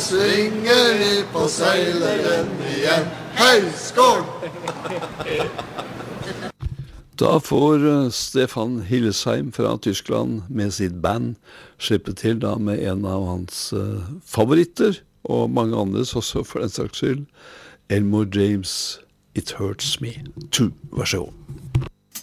svinger vi på seileren igjen. Hei, skål! Da får Stefan Hillesheim fra Tyskland med sitt band slippe til da med en av hans favoritter, og mange andres også for den saks skyld, Elmore James, It Hurts Me Too. Vær så god.